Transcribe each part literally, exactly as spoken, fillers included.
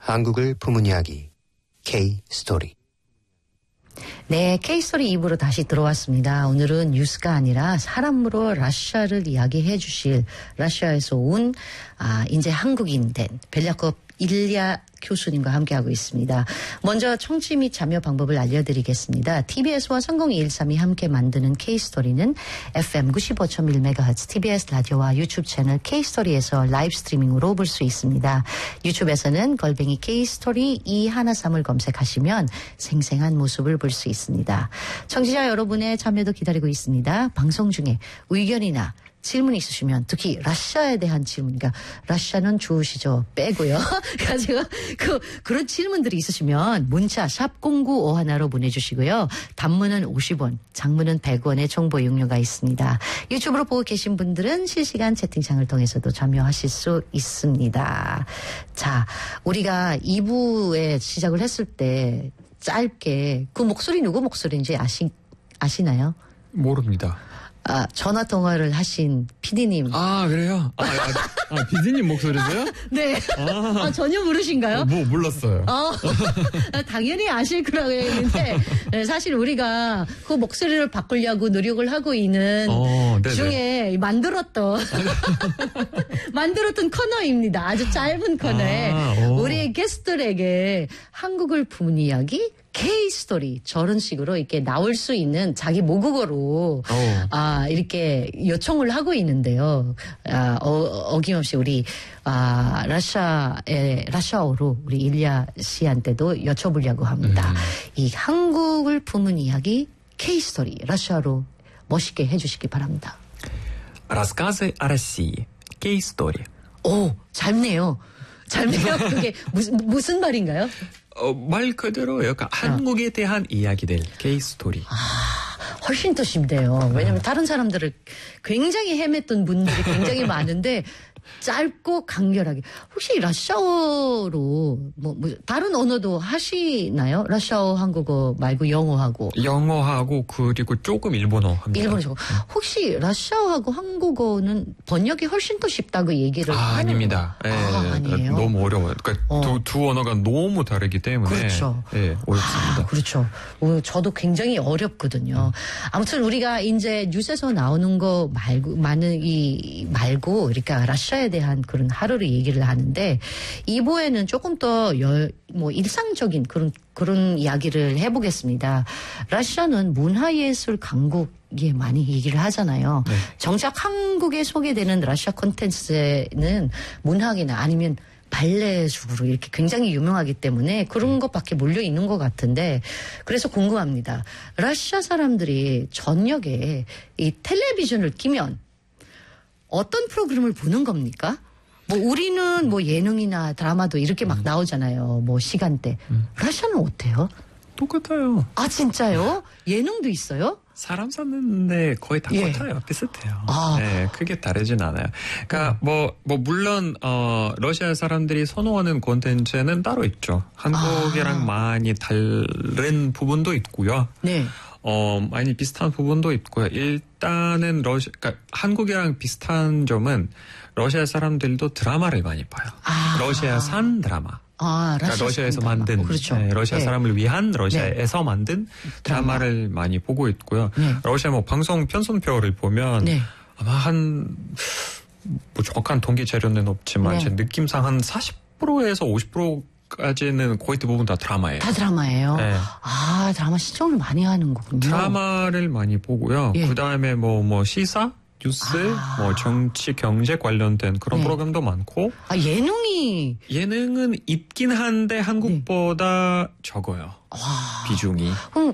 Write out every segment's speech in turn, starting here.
한국을 품은 이야기 K-스토리. 네, K-스토리 이 부로 다시 들어왔습니다. 오늘은 뉴스가 아니라 사람으로 러시아를 이야기해 주실 러시아에서 온 아, 이제 한국인 된 벨야콥 일야 교수님과 함께하고 있습니다. 먼저 청취 및 참여 방법을 알려드리겠습니다. 티비에스와 삼공이일삼이 함께 만드는 K-스토리는 에프엠 구십오 점 일 메가헤르츠 티비에스 라디오와 유튜브 채널 K-스토리에서 라이브 스트리밍으로 볼 수 있습니다. 유튜브에서는 걸뱅이 K-스토리 이백십삼을 검색하시면 생생한 모습을 볼 수 있습니다. 청취자 여러분의 참여도 기다리고 있습니다. 방송 중에 의견이나 질문 있으시면 특히 러시아에 대한 질문, 그러니까 러시아는 좋으시죠? 빼고요. 가지고 그 그런 질문들이 있으시면 문자 샵 공구오일로 보내주시고요. 단문은 오십 원, 장문은 백 원의 정보 이용료가 있습니다. 유튜브로 보고 계신 분들은 실시간 채팅창을 통해서도 참여하실 수 있습니다. 자, 우리가 이 부에 시작을 했을 때 짧게 그 목소리 누구 목소리인지 아시 아시나요? 모릅니다. 아, 전화 통화를 하신 피디님. 아, 그래요? 아, 아, 아 피디님 목소리세요? 네. 아, 아, 전혀 모르신가요? 어, 뭐, 몰랐어요. 어, 당연히 아실 거라고 했는데, 네, 사실 우리가 그 목소리를 바꾸려고 노력을 하고 있는 어, 중에 만들었던, 만들었던 코너입니다. 아주 짧은 코너에 아, 우리 게스트들에게 한국을 품은 이야기, K-스토리 저런 식으로 이렇게 나올 수 있는 자기 모국어로 오. 아 이렇게 요청을 하고 있는데요. 아, 어, 어김없이 우리 아, 러시아의 러시아어로 우리 일야 씨한테도 여쭤보려고 합니다. 음. 이 한국을 품은 이야기 K-스토리 러시아로 멋있게 해주시기 바랍니다. Рассказы о России. K-스토리. 오, 짧네요. 짧네요. 그게 무슨 무슨 말인가요? 어, 말 그대로 약간 한국에 대한 이야기들. K-스토리. 아, 훨씬 더 쉽대요. 왜냐면 다른 사람들을 굉장히 헤맸던 분들이 굉장히 많은데 짧고 간결하게. 혹시 러시아어로 뭐, 뭐 다른 언어도 하시나요? 러시아어, 한국어 말고 영어하고. 영어하고 그리고 조금 일본어 합니다. 일본어. 혹시 러시아어하고 한국어는 번역이 훨씬 더 쉽다고 얘기를 아, 하는 아닙니다. 예, 아, 아니에요. 너무 어려워요. 그러니까 어. 두, 두 언어가 너무 다르기 때문에 그렇죠. 예, 어렵습니다. 아, 그렇죠. 어, 저도 굉장히 어렵거든요. 아무튼 우리가 이제 뉴스에서 나오는 거 말고 많은 이 말고 그러니까 러시아에 대한 그런 하루를 얘기를 하는데 이 부에는 조금 더 뭐 일상적인 그런 그런 이야기를 해보겠습니다. 러시아는 문화예술 강국에 많이 얘기를 하잖아요. 네. 정작 한국에 소개되는 러시아 콘텐츠는 문학이나 아니면 발레식으로 이렇게 굉장히 유명하기 때문에 그런 것밖에 몰려 있는 것 같은데 그래서 궁금합니다. 러시아 사람들이 저녁에 이 텔레비전을 끼면 어떤 프로그램을 보는 겁니까? 뭐 우리는 뭐 예능이나 드라마도 이렇게 막 나오잖아요. 뭐 시간대. 음. 러시아는 어때요? 똑같아요. 아 진짜요? 예능도 있어요? 사람 사는데 거의 다 예. 똑같아요. 비슷해요. 아. 네, 크게 다르진 않아요. 그러니까 뭐, 뭐 물론 어, 러시아 사람들이 선호하는 콘텐츠는 따로 있죠. 한국이랑 아. 많이 다른 부분도 있고요. 네. 어, 많이 비슷한 부분도 있고요. 일단은 러시아, 그러니까 한국이랑 비슷한 점은 러시아 사람들도 드라마를 많이 봐요. 아. 러시아산 드라마. 아, 그러니까 러시아에서 드라마. 만든, 그렇죠. 네, 러시아 네. 사람을 위한 러시아에서 만든 드라마를 많이 보고 있고요. 네. 러시아 뭐 방송 편성표를 보면 네. 아마 한, 뭐 정확한 통계 자료는 없지만 네. 제 느낌상 한 사십 퍼센트에서 오십 퍼센트까지는 거의 대부분 다 드라마예요. 다 드라마예요? 네. 아, 드라마 시청을 많이 하는 거군요. 드라마를 많이 보고요. 예. 그 다음에 뭐, 뭐 시사? 뉴스, 아. 뭐 정치, 경제 관련된 그런 네. 프로그램도 많고 아, 예능이. 예능은 있긴 한데 한국보다 적어요. 와. 비중이. 그럼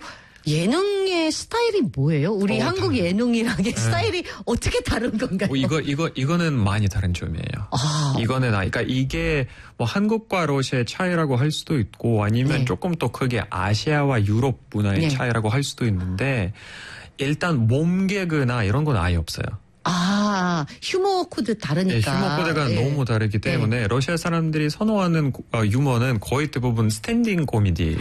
예능의 스타일이 뭐예요? 우리 어, 한국 다르- 예능이랑 스타일이 어떻게 다른 건가요? 뭐 이거 이거 이거는 많이 다른 점이에요. 아. 이거는 아, 그러니까 이게 뭐 한국과 러시아의 차이라고 할 수도 있고 아니면 네. 조금 더 크게 아시아와 유럽 문화의 네. 차이라고 할 수도 있는데 일단 몸개그나 이런 건 아예 없어요. 아, 휴머 코드 네, 다르니까. 휴머 코드가 예. 너무 다르기 때문에 러시아 사람들이 선호하는 고- 어, 유머는 거의 대부분 스탠딩 코미디거든요.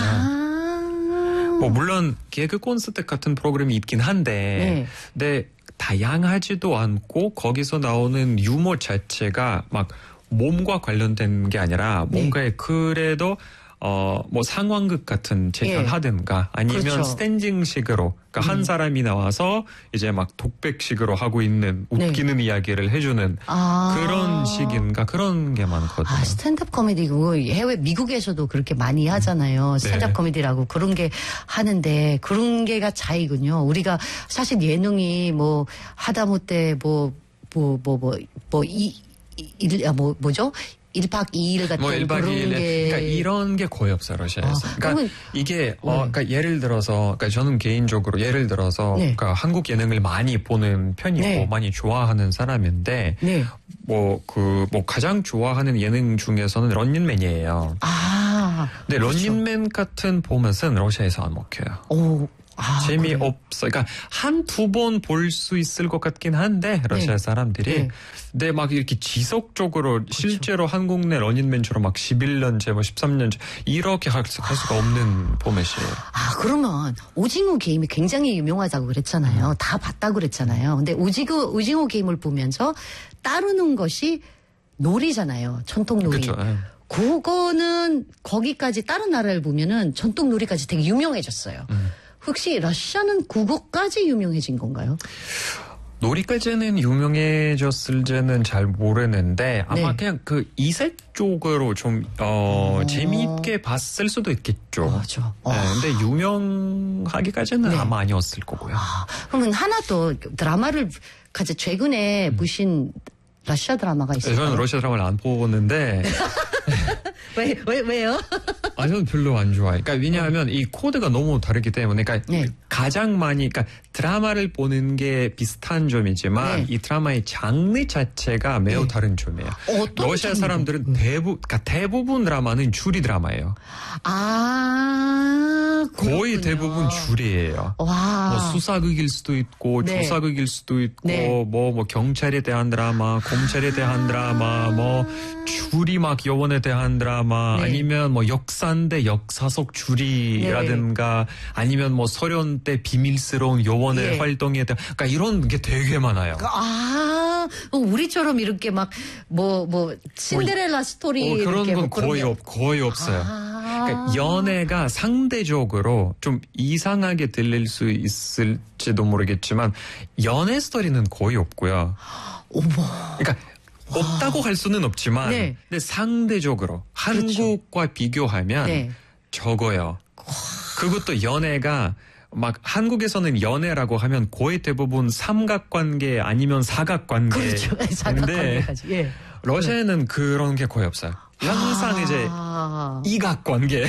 아. 뭐 물론 개그 콘서트 같은 프로그램이 있긴 한데, 네. 근데 다양하지도 않고 거기서 나오는 유머 자체가 막 몸과 관련된 게 아니라 네. 뭔가에 그래도 어, 뭐 상황극 같은 재현 예. 하든가 아니면 그렇죠. 스탠딩식으로 그러니까 한 사람이 나와서 이제 막 독백식으로 하고 있는 웃기는 이야기를 해주는 아. 그런 식인가 그런 게 많거든요. 아, 스탠드업 코미디고 해외 미국에서도 그렇게 많이 하잖아요. 스탠드업 네. 코미디라고 그런 게 하는데 그런 게가 차이군요. 우리가 사실 예능이 뭐 하다못해 뭐 뭐 뭐 뭐 뭐이뭐 뭐죠? 일 박 이 일 같은 뭐 일 박 그런 이 일에 게 그러니까 이런 게 거의 없어요 러시아에서. 아, 그러니까 그러면- 이게 어, 네. 그러니까 예를 들어서 그러니까 저는 개인적으로 예를 들어서 네. 그러니까 한국 예능을 많이 보는 편이고 네. 많이 좋아하는 사람인데 네. 뭐 그 뭐 가장 좋아하는 예능 중에서는 런닝맨이에요. 아. 근데 런닝맨 같은 포맷은 러시아에서 안 먹혀요. 오. 아, 재미없어. 그러니까 한 두 번 볼 수 있을 것 같긴 한데 러시아 네. 사람들이 네. 근데 막 이렇게 지속적으로 실제로 한국 내 런닝맨처럼 막 십일 년째 뭐 십삼 년째 이렇게 할, 수- 할 수가 없는 포맷이에요. 아, 그러면 오징어 게임이 굉장히 유명하다고 그랬잖아요. 다 봤다고 그랬잖아요. 근데 오징어, 오징어 게임을 보면서 따르는 것이 놀이잖아요. 전통 놀이. 그렇죠. 예. 그거는 거기까지 다른 나라를 보면은 전통 놀이까지 되게 유명해졌어요. 음. 혹시 러시아는 그거까지 유명해진 건가요? 놀이까지는 유명해졌을지는 잘 모르는데 아마 네. 그냥 그 이색 쪽으로 좀 어, 재미있게 봤을 수도 있겠죠. 맞아. 어. 네, 근데 유명하기까지는 네. 아마 아니었을 거고요. 아, 그러면 하나 또 드라마를 가장 최근에 보신 러시아 드라마가 네, 있어요. 저는 러시아 드라마를 안 보는데 왜, 왜, 왜요? 아, 저는 별로 안 좋아해요. 그러니까 왜냐하면 이 코드가 너무 다르기 때문에, 그러니까 네. 가장 많이, 그러니까 드라마를 보는 게 비슷한 점이지만 네. 이 드라마의 장르 자체가 매우 네. 다른 점이에요. 어떤 러시아 장르? 사람들은 대부, 그러니까 대부분 드라마는 줄이 드라마예요. 아, 거의 그렇군요. 대부분 줄이에요. 와. 뭐 수사극일 수도 있고 네. 조사극일 수도 있고 네. 뭐 뭐 경찰에 대한 드라마, 검찰에 대한 드라마, 뭐 줄이 막 여원에 대한 드라마 네. 아니면 뭐 역사인데 역사 속 줄이라든가 아니면 뭐 소련 때 비밀스러운 여원의 예. 활동에 대한 그러니까 이런 게 되게 많아요. 아, 어, 우리처럼 이렇게 막, 뭐, 뭐, 신데렐라 스토리. 어, 그런 이렇게 건 뭐 그런 거의 게- 없 거의 없어요. 아. 그러니까 연애가 상대적으로 좀 이상하게 들릴 수 있을지도 모르겠지만 연애 스토리는 거의 없고요. 어머. 그러니까 없다고 할 수는 없지만 네. 근데 상대적으로 한국과 비교하면 네. 적어요. 그것도 연애가 막 한국에서는 연애라고 하면 거의 대부분 삼각관계 아니면 사각관계. 그렇죠. 근데 사각관계까지. 예. 러시아에는 그런 게 거의 없어요. 항상 아. 이제 이각관계.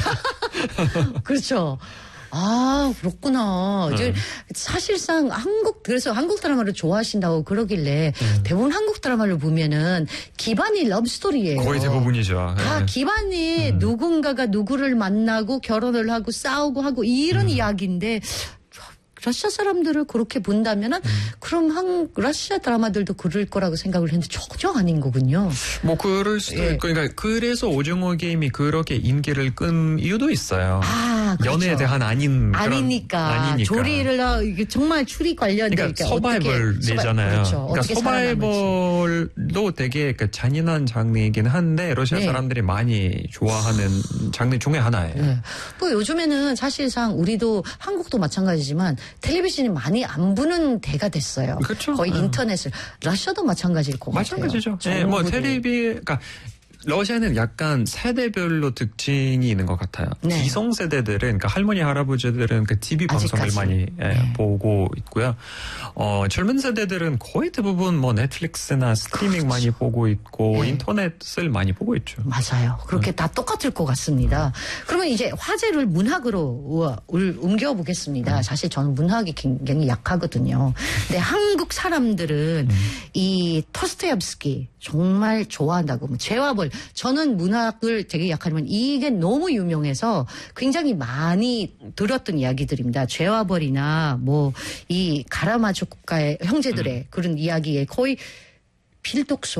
그렇죠. 아, 그렇구나. 이제 네. 사실상 한국, 그래서 한국 드라마를 좋아하신다고 그러길래 대부분 한국 드라마를 보면은 기반이 러브스토리예요. 거의 대부분이죠. 다 예. 기반이 누군가가 누구를 만나고 결혼을 하고 싸우고 하고 이런 이야기인데 러시아 사람들을 그렇게 본다면은 그럼 한 러시아 드라마들도 그럴 거라고 생각을 했는데 전혀 아닌 거군요. 뭐 그럴 수도 예. 있고 그러니까 그래서 오징어 게임이 그렇게 인기를 끈 이유도 있어요. 아, 그렇죠. 연애에 대한 아닌 그런- 아니니까. 아니니까. 조리를 하- 이게 정말 추리 관련된 그러니까 이렇게 어떻게- 서바이벌이잖아요. 그렇죠. 그러니까 어떻게 살아남을지. 서바이벌도 되게 그 잔인한 장르이긴 한데 러시아 네. 사람들이 많이 좋아하는 장르 중에 하나예요. 네. 뭐 요즘에는 사실상 우리도 한국도 마찬가지지만 텔레비전이 많이 안 보는 대가 됐어요. 그렇죠. 거의 네. 인터넷을. 러시아도 마찬가지일 것 마찬가지죠. 같아요. 예, 뭐 정부도. 텔레비, 그러니까 러시아는 약간 세대별로 특징이 있는 것 같아요. 네. 기성세대들은, 그러니까 할머니, 할아버지들은 그 티비 방송을 아직까지. 많이 예, 네. 보고 있고요. 어, 젊은 세대들은 거의 대부분 뭐 넷플릭스나 스트리밍 많이 보고 있고 네. 인터넷을 많이 보고 있죠. 맞아요. 그렇게 다 똑같을 것 같습니다. 그러면 이제 화제를 문학으로 우와, 울- 옮겨보겠습니다. 사실 저는 문학이 굉장히 약하거든요. 근데 한국 사람들은 이 토스토옙스키 정말 좋아한다고. 뭐 제와벌. 저는 문학을 되게 약하지만 이게 너무 유명해서 굉장히 많이 들었던 이야기들입니다. 제와벌이나 뭐 이 가라마조프카의 형제들의 그런 이야기에 거의 필독소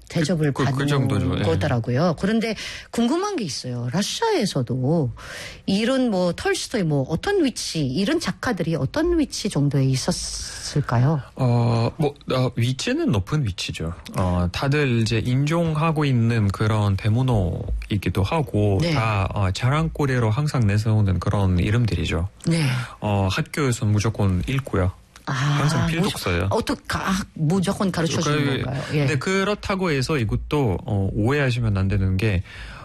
대접을 그- 그 받는 정도죠. 예. 거더라고요. 그런데 궁금한 게 있어요. 러시아에서도 이런 뭐 톨스토이 뭐 어떤 위치 이런 작가들이 어떤 위치 정도에 있었을까요? 어, 뭐, 어, 위치는 높은 위치죠. 어, 다들 이제 인종하고 있는 그런 대문호이기도 하고, 네. 다, 어, 자랑거리로 항상 내세우는 그런 이름들이죠. 네. 어, 학교에서 무조건 읽고요. 아, 항상 필독서예요. 어떻게 아, 무조건 가르쳐 주는 건가요? 예. 근데 그렇다고 해서 이것도, 어, 오해하시면 안 되는 게,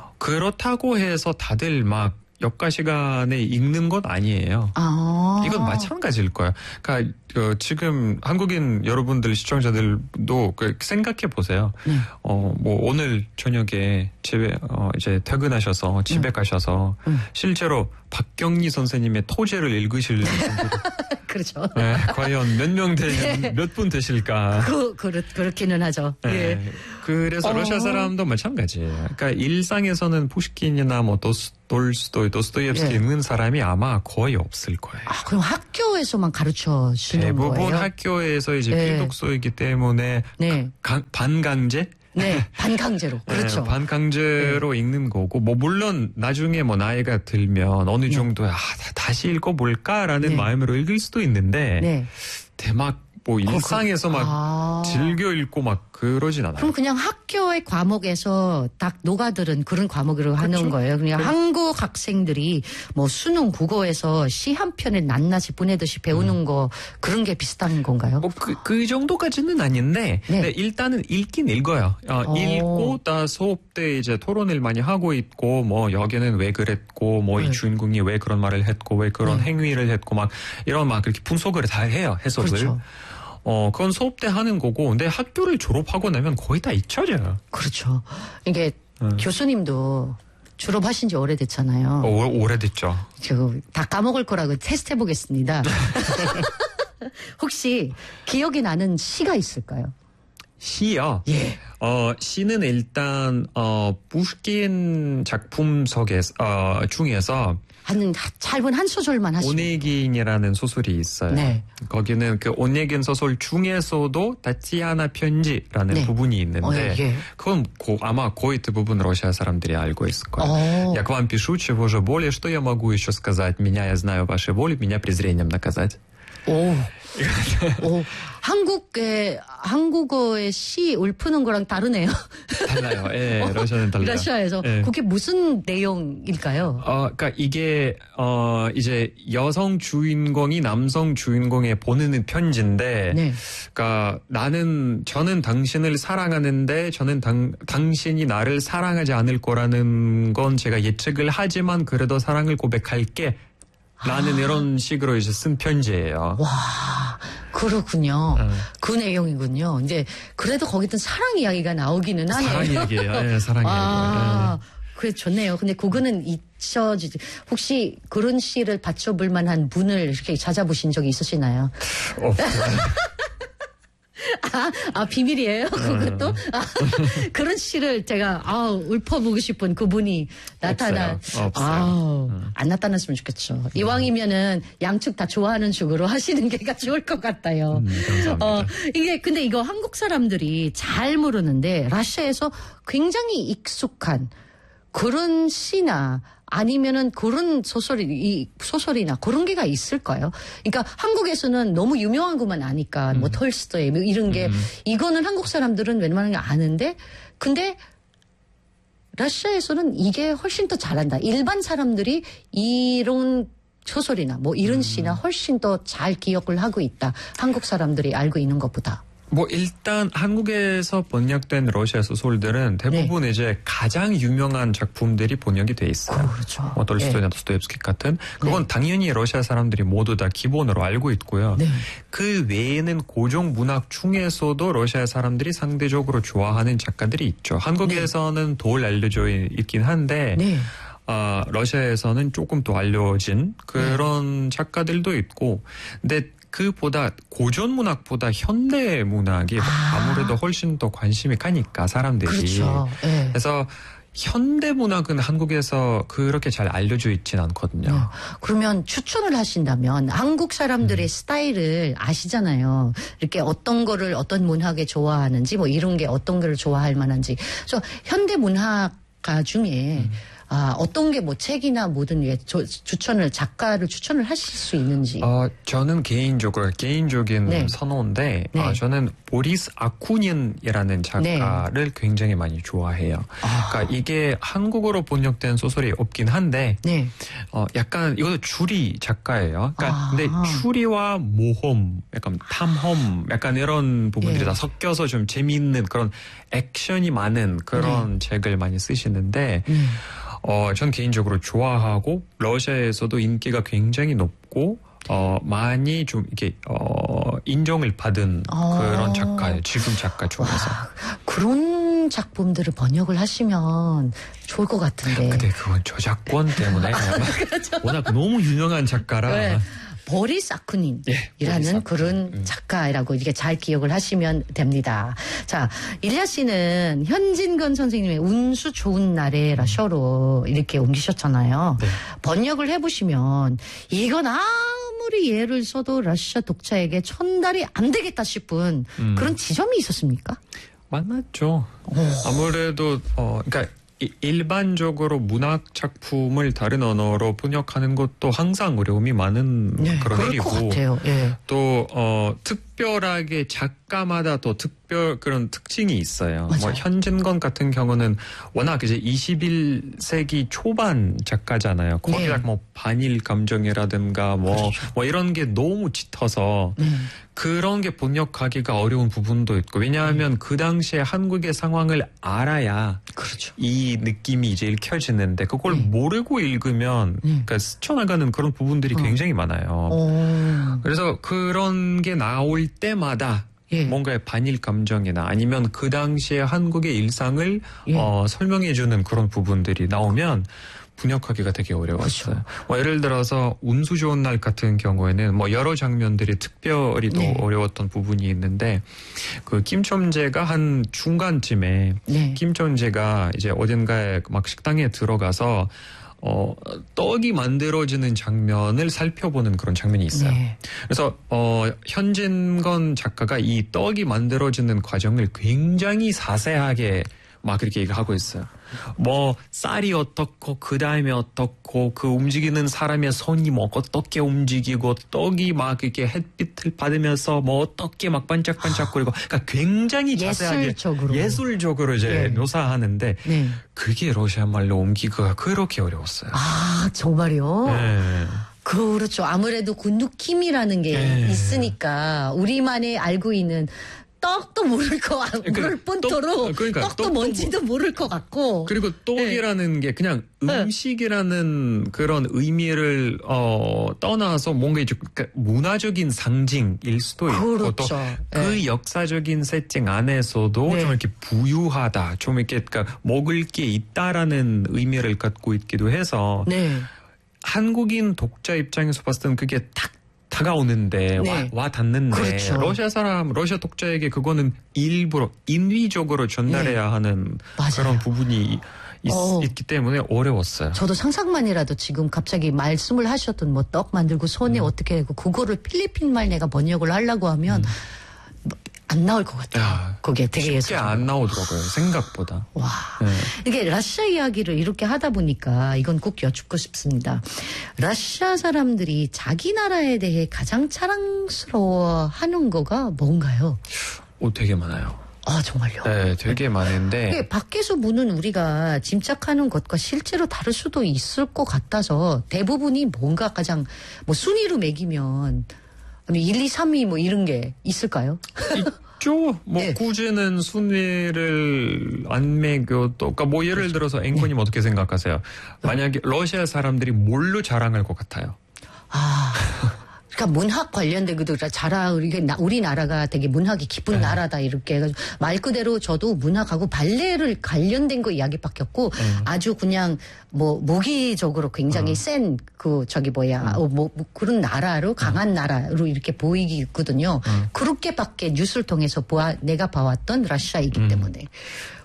그렇다고 해서 다들 막 역가 시간에 읽는 것 아니에요. 아. 이건 마찬가지일 거예요. 그러니까 어, 지금 한국인 여러분들 시청자들도 그 생각해 보세요. 네. 어, 뭐 오늘 저녁에 집에 어, 이제 퇴근하셔서 집에 음. 가셔서 음. 실제로 박경리 선생님의 토제를 읽으실 분들 그렇죠. 네, 과연 몇 명 되, 네. 몇 분 되실까? 그, 그렇, 그렇기는 하죠. 네. 예. 그래서 어. 러시아 사람도 마찬가지예요. 그러니까 일상에서는 푸시킨이나 뭐 도스, 돌스토이, 도스토옙스키 예. 읽는 사람이 아마 거의 없을 거예요. 아, 그럼 학교에서만 가르쳐 주는 대부분 거예요? 학교에서 이제 네. 필독서이기 때문에 네. 가- 반강제? 네. 반강제로. 그렇죠. 네, 반강제로 읽는 거고, 뭐, 물론, 나중에 뭐, 나이가 들면, 어느 정도야, 아, 다- 다시 읽어볼까라는 네. 마음으로 읽을 수도 있는데, 네. 대막, 뭐, 일상에서 막, 아. 즐겨 읽고 막, 그러진 않아요. 그럼 그냥 학교의 과목에서 딱 녹아들은 그런 과목으로 하는 그렇죠. 거예요. 그냥 그래. 한국 학생들이 뭐 수능 국어에서 시 한 편에 낱낱이 보내듯이 배우는 거 그런 게 비슷한 건가요? 뭐, 그, 그 정도까지는 아닌데, 네. 네, 일단은 읽긴 읽어요. 어, 어. 읽고, 다 수업 때 이제 토론을 많이 하고 있고, 뭐, 여기는 왜 그랬고, 뭐, 네. 이 주인공이 왜 그런 말을 했고, 왜 그런 네. 행위를 했고, 막, 이런 막 그렇게 분석을 다 해요, 해석을. 그렇죠. 어, 그건 수업 때 하는 거고, 근데 학교를 졸업하고 나면 거의 다 잊혀져요. 그렇죠. 이게 음. 교수님도 졸업하신 지 오래됐잖아요. 어, 오- 오래됐죠. 저 다 까먹을 거라고 테스트 해보겠습니다. 혹시 기억이 나는 시가 있을까요? 시요. 예. 어, 시는 일단, 어, 푸시킨 작품 속에서, 어, 중에서, 한 짧은 한 소절만 하시면. 오네긴이라는 소설이 있어요. 네. 거기는 그 오네긴 소설 중에서도 타티아나 편지라는 네. 부분이 있는데 어, 예. 그건 고- 아마 거의 대부분 러시아 사람들이 알고 있을 거예요. 어. Я к вам пишу, чего же более, что я могу еще сказать? Меня я знаю ваши воли, меня презрением наказать. 오. 오. 한국의, 한국어의 시 읊는 거랑 다르네요. 달라요. 예, 러시아는 달라요. 러시아에서. 예. 그게 무슨 내용일까요? 어, 그러니까 이게 어 이제 여성 주인공이 남성 주인공에 보내는 편지인데, 네. 그러니까 나는 저는 당신을 사랑하는데 저는 당 당신이 나를 사랑하지 않을 거라는 건 제가 예측을 하지만 그래도 사랑을 고백할게. 라는 이런 식으로 이제 쓴 편지예요. 와, 그렇군요. 네. 그 내용이군요. 이제 그래도 거기든 사랑 이야기가 나오기는 하네요. 사랑 얘기예요. 예, 사랑 아, 얘기예요. 그래 좋네요. 근데 그거는 잊혀지지. 혹시 그런 시를 받쳐볼 만한 분을 이렇게 찾아보신 적이 있으시나요? 예. 어, 아, 아 비밀이에요? 그것도? 아, 그런 시를 제가 아 읊어보고 싶은 그분이 나타나. 없어요. 없어요. 아우, 안 나타났으면 좋겠죠. 이왕이면은 양측 다 좋아하는 쪽으로 하시는 게 좋을 것 같아요. 음, 감사합니다. 어, 이게 근데 이거 한국 사람들이 잘 모르는데 러시아에서 굉장히 익숙한 그런 시나 아니면은 그런 소설이 이 소설이나 그런 게가 있을까요? 그러니까 한국에서는 너무 유명한 것만 아니까 뭐 톨스토이 뭐 이런 게 이거는 한국 사람들은 웬만하면 아는데 근데 러시아에서는 이게 훨씬 더 잘한다. 일반 사람들이 이런 소설이나 뭐 이런 시나 훨씬 더 잘 기억을 하고 있다. 한국 사람들이 알고 있는 것보다. 뭐 일단 한국에서 번역된 러시아 소설들은 대부분 이제 가장 유명한 작품들이 번역이 돼 있어요. 그렇죠. 뭐 돌스토이나 도스토옙스키 같은 그건 당연히 러시아 사람들이 모두 다 기본으로 알고 있고요. 네. 그 외에는 고정 문학 중에서도 러시아 사람들이 상대적으로 좋아하는 작가들이 있죠. 한국에서는 덜 알려져 있긴 한데 네. 어, 러시아에서는 조금 더 알려진 그런 작가들도 있고, 근데 그보다 고전 문학보다 현대 문학이 아. 아무래도 훨씬 더 관심이 가니까 사람들이. 그렇죠. 예. 그래서 현대 문학은 한국에서 그렇게 잘 알려져 있진 않거든요. 네. 그러면 추천을 하신다면 한국 사람들의 음. 스타일을 아시잖아요. 이렇게 어떤 거를 어떤 문학에 좋아하는지 뭐 이런 게 어떤 거를 좋아할 만한지. 그래서 현대 문학가 중에 음. 아, 어떤 게 뭐 책이나 뭐든 게 추천을 작가를 추천을 하실 수 있는지. 어, 저는 개인적으로 개인적인 네. 선호인데 네. 어, 저는 보리스 아쿠닌이라는 작가를 네. 굉장히 많이 좋아해요. 아. 그러니까 이게 한국어로 번역된 소설이 없긴 한데 네. 어, 약간 이것도 추리 작가예요. 그러니까 아. 근데 추리와 모험, 약간 탐험, 약간 이런 부분들이 예. 다 섞여서 좀 재미있는 그런 액션이 많은 그런 네. 책을 많이 쓰시는데. 음. 어, 전 개인적으로 좋아하고 러시아에서도 인기가 굉장히 높고 어, 많이 좀 이렇게 어, 인정을 받은 어. 그런 작가예요. 지금 작가 중에서. 와, 그런 작품들을 번역을 하시면 좋을 것 같은데. 근데 그건 저작권 때문에 그렇죠. 워낙 너무 유명한 작가라. 네. 보리스 아쿠닌이라는 네, 그런 음. 작가라고 이렇게 잘 기억을 하시면 됩니다. 자, 일리아 씨는 현진건 선생님의 운수 좋은 날에 라셔로 이렇게 옮기셨잖아요. 네. 번역을 해보시면 이건 아무리 예를 써도 러시아 독자에게 전달이 안 되겠다 싶은 음. 그런 지점이 있었습니까? 만났죠. 오. 아무래도 어, 그러니까. 일반적으로 문학 작품을 다른 언어로 번역하는 것도 항상 어려움이 많은 네, 그런 일이고 것 같아요. 예. 또 어, 특별하게 작가마다 또 특별 그런 특징이 있어요. 맞아요. 뭐 현진건 같은 경우는 워낙 이제 이십일 세기 초반 작가잖아요. 거기다 네. 뭐 반일 감정이라든가 뭐, 그렇죠. 뭐 이런 게 너무 짙어서 네. 그런 게 번역하기가 어려운 부분도 있고 왜냐하면 음. 그 당시에 한국의 상황을 알아야 그렇죠. 이 느낌이 이제 읽혀지는데 그걸 네. 모르고 읽으면 네. 그러니까 스쳐나가는 그런 부분들이 어. 굉장히 많아요. 오. 그래서 그런 게 나올 때마다 예. 뭔가의 반일 감정이나 아니면 그 당시에 한국의 일상을 예. 어, 설명해주는 그런 부분들이 나오면 분역하기가 되게 어려웠어요. 그렇죠. 뭐 예를 들어서 운수 좋은 날 같은 경우에는 뭐 여러 장면들이 특별히 더 네. 어려웠던 부분이 있는데 그 김첨재가 한 중간쯤에 네. 김첨재가 이제 어딘가에 막 식당에 들어가서 어, 떡이 만들어지는 장면을 살펴보는 그런 장면이 있어요. 네. 그래서 어, 현진건 작가가 이 떡이 만들어지는 과정을 굉장히 자세하게 막 이렇게 하고 있어요. 뭐 쌀이 어떻고 그 다음에 어떻고 그 움직이는 사람의 손이 뭐 어떻게 움직이고 떡이 막 이렇게 햇빛을 받으면서 뭐 어떻게 막 반짝반짝거리고 그러니까 굉장히 자세하게 예술적으로, 예술적으로 이제 네. 묘사하는데 네. 그게 러시아 말로 옮기기가 그렇게 어려웠어요. 아, 정말요? 네. 그렇죠. 아무래도 그 느낌이라는 게 네. 있으니까 우리만의 알고 있는 떡도 모를 거 모를 뿐더러 떡, 그러니까 떡도 떡도 뭔지도 모를 것 같고 그리고 떡이라는 게 그냥 네. 음식이라는 그런 의미를 어, 떠나서 뭔가 이제 그러니까 문화적인 상징일 수도 있고 그렇죠. 또 그 네. 역사적인 세팅 안에서도 네. 좀 이렇게 부유하다, 좀 이렇게 그러니까 먹을 게 있다라는 의미를 갖고 있기도 해서 네. 한국인 독자 입장에서 봤을 때는 그게 딱 다가오는데 네. 와, 와 닿는데 그렇죠. 러시아 사람 러시아 독자에게 그거는 일부러 인위적으로 전달해야 네. 하는 맞아요. 그런 부분이 있, 어. 있기 때문에 어려웠어요. 저도 상상만이라도 지금 갑자기 말씀을 하셨던 뭐 떡 만들고 손에 음. 어떻게 하고 그거를 필리핀 말 내가 번역을 하려고 하면 음. 안 나올 것 같아요. 야, 그게 되게 쉽게 예술적으로. 안 나오더라고요. 생각보다. 와. 네. 이게 러시아 이야기를 이렇게 하다 보니까 이건 꼭 여쭙고 싶습니다. 러시아 사람들이 자기 나라에 대해 가장 자랑스러워 하는 거가 뭔가요? 오, 되게 많아요. 아, 정말요? 네, 되게 많은데. 이게 밖에서 보는 우리가 짐작하는 것과 실제로 다를 수도 있을 것 같아서 대부분이 뭔가 가장 뭐 순위로 매기면 아니 일, 이, 삼 위 뭐 이런 게 있을까요? 있죠. 뭐 네. 꾸준한 순위를 안 매겨도 그러니까 뭐 예를 들어서 앵커님 네. 어떻게 생각하세요? 만약에 러시아 사람들이 뭘로 자랑할 것 같아요? 아, 그러니까 문학 관련된 것도 자라 우리 우리나라가 되게 문학이 깊은 네. 나라다 이렇게 해가지고 말 그대로 저도 문학하고 발레를 관련된 거 이야기밖에 없고 네. 아주 그냥 뭐 모기적으로 굉장히 어. 센 그 저기 뭐야 어, 뭐, 뭐 그런 나라로 강한 나라로 이렇게 보이거든요. 어. 그렇게밖에 뉴스를 통해서 보아 내가 봐왔던 러시아이기 음. 때문에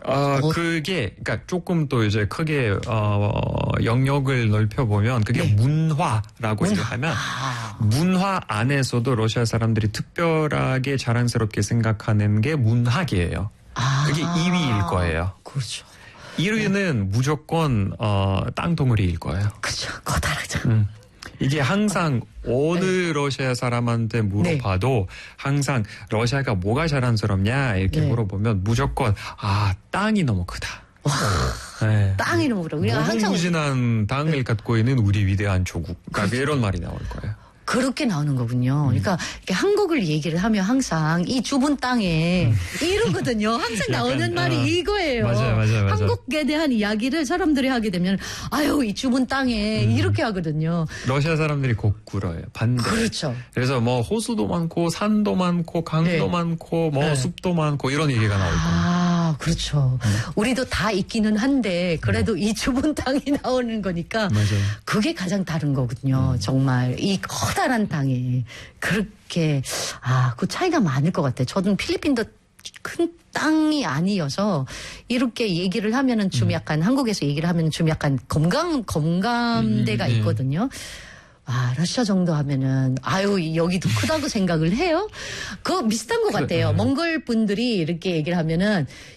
어, 어. 그게, 그러니까 조금 또 이제 크게, 어, 영역을 넓혀보면 그게 네. 문화라고 문화. 얘기하면 아. 문화 안에서도 러시아 사람들이 특별하게 자랑스럽게 생각하는 게 문학이에요. 아. 그게 이 위일 거예요. 그렇죠. 일 위는 무조건, 어, 땅덩어리일 거예요. 그렇죠. 커다랗죠. 음. 이게 항상 어느 네. 러시아 사람한테 물어봐도 항상 러시아가 뭐가 자랑스럽냐 이렇게 네. 물어보면 무조건 아 땅이 너무 크다. 네. 땅이 너무 그렇고 우리가 항상 무궁무진한 땅을 갖고 있는 우리 위대한 조국. 그러니까 이런 말이 나올 거예요. 그렇게 나오는 거군요. 음. 그러니까 이렇게 한국을 얘기를 하면 항상 이 좁은 땅에 이러거든요. 항상 나오는 약간, 말이 어. 이거예요. 맞아요, 맞아요, 맞아요. 한국에 대한 이야기를 사람들이 하게 되면 아유 이 좁은 땅에 음. 이렇게 하거든요. 러시아 사람들이 거꾸로예요. 반대. 그렇죠. 그래서 뭐 호수도 많고 산도 많고 강도 네. 많고 뭐 네. 숲도 많고 이런 얘기가 나올 거예요. 아 그렇죠. 음. 우리도 다 있기는 한데 그래도 이 좁은 땅이 나오는 거니까 맞아요. 그게 가장 다른 거거든요. 음. 정말 이 커다란 땅에 그렇게 아 그 차이가 많을 것 같아요. 저는 필리핀도 큰 땅이 아니어서 이렇게 얘기를 하면은 좀 약간 한국에서 얘기를 하면 좀 약간 검감 검감대가 음, 음, 음. 있거든요. 아 러시아 정도 하면은 아유 여기도 크다고 생각을 해요. 그거 비슷한 것 같아요. 네. 몽골 분들이 이렇게 얘기를 하면은